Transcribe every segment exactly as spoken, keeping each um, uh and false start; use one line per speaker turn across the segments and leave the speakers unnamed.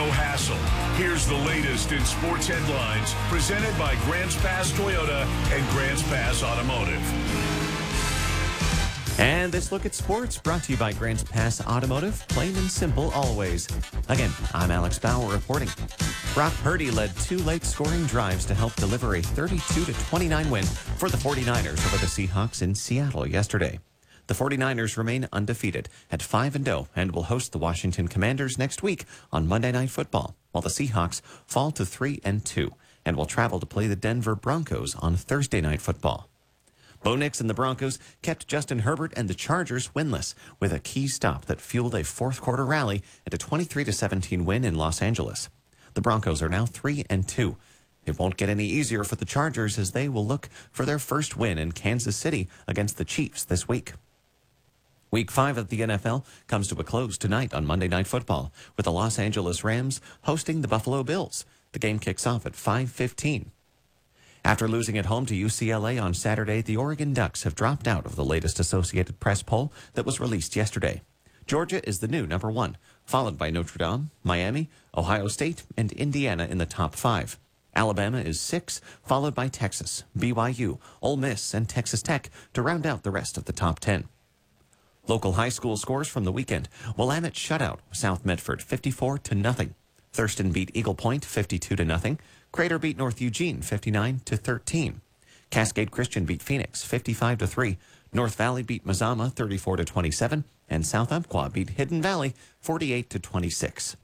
no hassle. Here's the latest in sports headlines presented by Grants Pass Toyota and Grants Pass Automotive.
And this look at sports brought to you by Grants Pass Automotive, plain and simple always. Again, I'm Alex Bauer reporting. Brock Purdy led two late-scoring drives to help deliver a thirty-two to twenty-nine win for the forty-niners over the Seahawks in Seattle yesterday. The forty-niners remain undefeated at five and oh and will host the Washington Commanders next week on Monday Night Football, while the Seahawks fall to three and two and will travel to play the Denver Broncos on Thursday Night Football. Bo Nix and the Broncos kept Justin Herbert and the Chargers winless with a key stop that fueled a fourth-quarter rally and a twenty-three to seventeen win in Los Angeles. The Broncos are now three and two. It won't get any easier for the Chargers as they will look for their first win in Kansas City against the Chiefs this week. Week five of the N F L comes to a close tonight on Monday Night Football with the Los Angeles Rams hosting the Buffalo Bills. The game kicks off at five fifteen. After losing at home to U C L A on Saturday, the Oregon Ducks have dropped out of the latest Associated Press poll that was released yesterday. Georgia is the new number one, followed by Notre Dame, Miami, Ohio State, and Indiana in the top five. Alabama is six, followed by Texas, B Y U, Ole Miss, and Texas Tech to round out the rest of the top ten. Local high school scores from the weekend. Willamette shut out South Medford fifty-four to nothing. Thurston beat Eagle Point fifty-two to nothing. Crater beat North Eugene fifty-nine to thirteen. Cascade Christian beat Phoenix fifty-five to three. North Valley beat Mazama thirty-four to twenty-seven, and South Umpqua beat Hidden Valley forty-eight to twenty-six.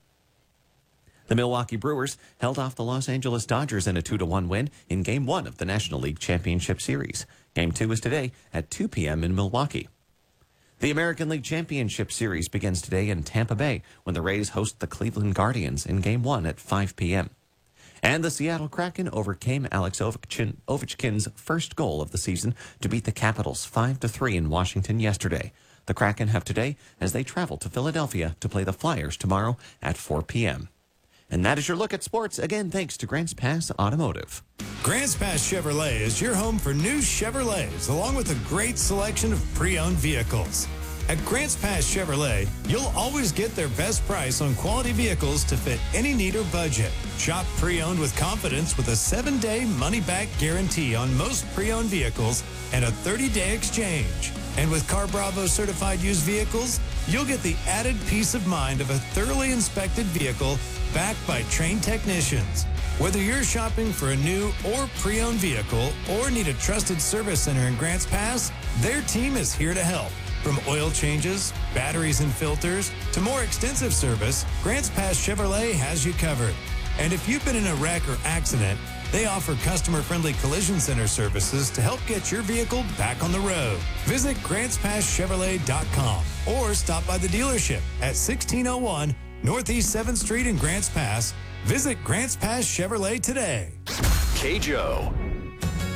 The Milwaukee Brewers held off the Los Angeles Dodgers in a two to one win in Game one of the National League Championship Series. Game two is today at two p.m. in Milwaukee. The American League Championship Series begins today in Tampa Bay when the Rays host the Cleveland Guardians in Game one at five p.m. And the Seattle Kraken overcame Alex Ovechkin, Ovechkin's first goal of the season to beat the Capitals five to three in Washington yesterday. The Kraken have today as they travel to Philadelphia to play the Flyers tomorrow at four p.m. And that is your look at sports. Again, thanks to Grants Pass Automotive.
Grants Pass Chevrolet is your home for new Chevrolets, along with a great selection of pre-owned vehicles. At Grants Pass Chevrolet, you'll always get their best price on quality vehicles to fit any need or budget. Shop pre-owned with confidence with a seven-day money-back guarantee on most pre-owned vehicles and a thirty-day exchange. And with Car Bravo certified used vehicles, you'll get the added peace of mind of a thoroughly inspected vehicle backed by trained technicians. Whether you're shopping for a new or pre-owned vehicle or need a trusted service center in Grants Pass, their team is here to help. From oil changes, batteries and filters, to more extensive service, Grants Pass Chevrolet has you covered. And if you've been in a wreck or accident, they offer customer-friendly collision center services to help get your vehicle back on the road. Visit grants pass chevrolet dot com or stop by the dealership at sixteen oh one Northeast seventh Street in Grants Pass. Visit Grants Pass Chevrolet today.
K J O.